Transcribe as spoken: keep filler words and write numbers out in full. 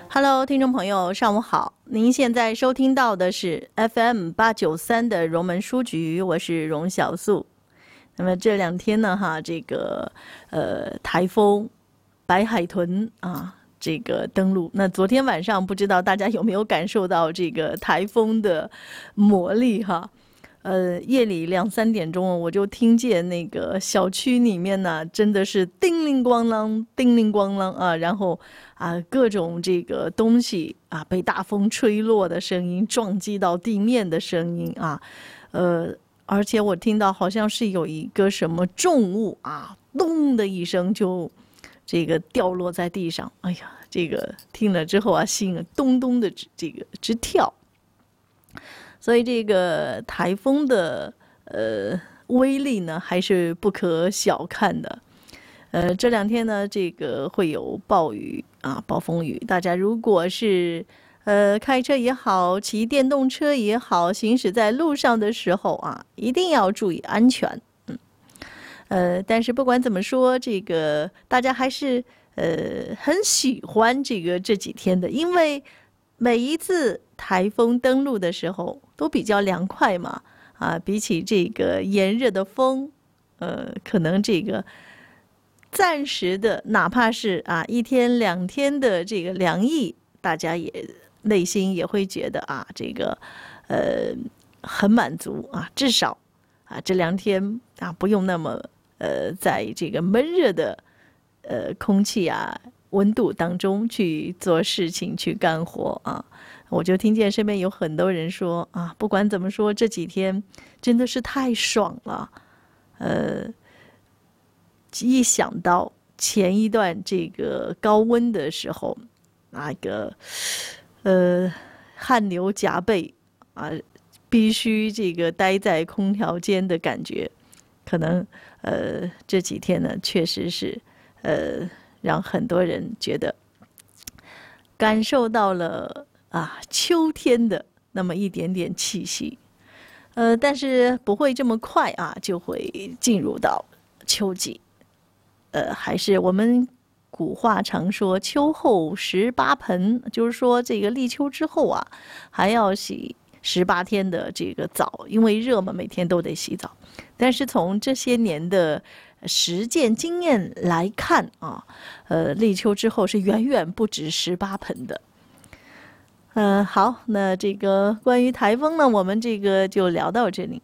Hello，听众朋友，上午好！您现在收听到的是 F M 八九三的荣门书局，我是荣小素。那么这两天呢，哈，这个呃台风白海豚啊，这个登陆。那昨天晚上不知道大家有没有感受到这个台风的魔力哈？呃，夜里两三点钟，我就听见那个小区里面呢，真的是叮铃咣啷，叮铃咣啷啊，然后啊，各种这个东西啊被大风吹落的声音，撞击到地面的声音啊，呃，而且我听到好像是有一个什么重物啊，咚的一声就这个掉落在地上，哎呀，这个听了之后啊，心啊咚咚的这个直跳。所以这个台风的呃威力呢，还是不可小看的。呃，这两天呢，这个会有暴雨啊，暴风雨。大家如果是呃开车也好，骑电动车也好，行驶在路上的时候啊，一定要注意安全。嗯，呃，但是不管怎么说，这个大家还是呃很喜欢这个这几天的，因为每一次台风登陆的时候都比较凉快嘛，啊，比起这个炎热的风，呃，可能这个暂时的，哪怕是啊一天两天的这个凉意，大家也内心也会觉得啊，这个呃很满足啊，至少啊这两天啊不用那么呃在这个闷热的呃空气啊。温度当中去做事情去干活啊，我就听见身边有很多人说啊，不管怎么说这几天真的是太爽了，呃，一想到前一段这个高温的时候，那个呃汗流浃背啊，必须这个待在空调间的感觉，可能呃这几天呢确实是呃。让很多人觉得感受到了啊秋天的那么一点点气息，呃，但是不会这么快啊就会进入到秋季，呃，还是我们古话常说秋后十八盆，就是说这个立秋之后啊，还要洗十八天的这个澡，因为热嘛，每天都得洗澡。但是从这些年的实践经验来看啊，呃，立秋之后是远远不止十八盆的。呃，好，那这个关于台风呢，我们这个就聊到这里。